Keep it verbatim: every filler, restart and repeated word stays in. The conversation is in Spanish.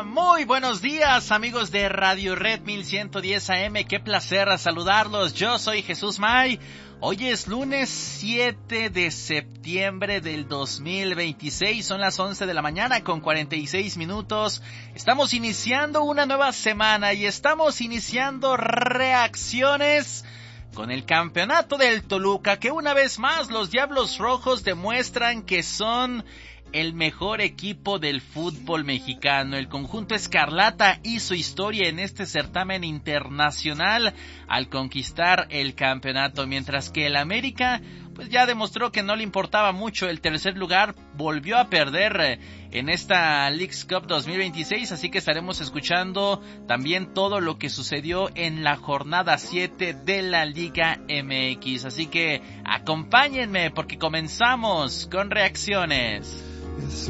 Muy buenos días, amigos de Radio Red mil ciento diez A M, qué placer saludarlos. Yo soy Jesús May. Hoy es lunes siete de septiembre del dos mil veintiséis, son las once de la mañana con cuarenta y seis minutos. Estamos iniciando una nueva semana y estamos iniciando reacciones con el campeonato del Toluca, que una vez más los Diablos Rojos demuestran que son el mejor equipo del fútbol mexicano. El conjunto escarlata hizo historia en este certamen internacional al conquistar el campeonato, mientras que el América pues ya demostró que no le importaba mucho el tercer lugar, volvió a perder en esta Leagues Cup dos mil veintiséis, así que estaremos escuchando también todo lo que sucedió en la jornada siete de la Liga M X, así que acompáñenme porque comenzamos con reacciones. It's